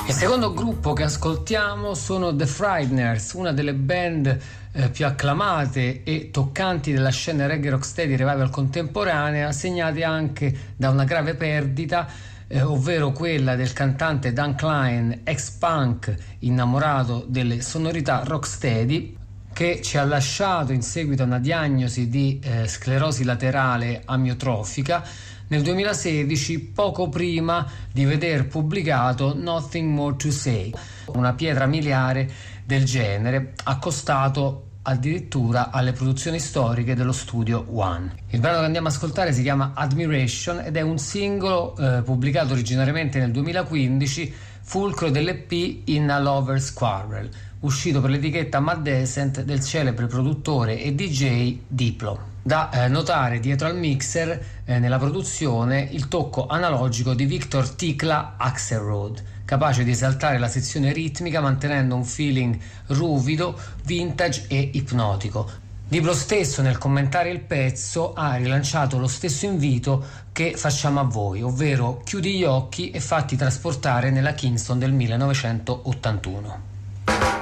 Il secondo gruppo che ascoltiamo sono The Frighteners, una delle band più acclamate e toccanti della scena reggae rocksteady revival contemporanea, segnate anche da una grave perdita, ovvero quella del cantante Dan Klein, ex-punk innamorato delle sonorità rocksteady, che ci ha lasciato in seguito a una diagnosi di sclerosi laterale amiotrofica nel 2016, poco prima di veder pubblicato Nothing More to Say, una pietra miliare del genere, accostato addirittura alle produzioni storiche dello studio One. Il brano che andiamo a ascoltare si chiama Admiration ed è un singolo pubblicato originariamente nel 2015, fulcro dell'EP In a Lover's Quarrel, uscito per l'etichetta Mad Decent del celebre produttore e DJ Diplo. Da notare dietro al mixer nella produzione il tocco analogico di Victor Tikla Axelrod, capace di esaltare la sezione ritmica mantenendo un feeling ruvido, vintage e ipnotico. Diplo stesso, nel commentare il pezzo, ha rilanciato lo stesso invito che facciamo a voi, ovvero chiudi gli occhi e fatti trasportare nella Kingston del 1981.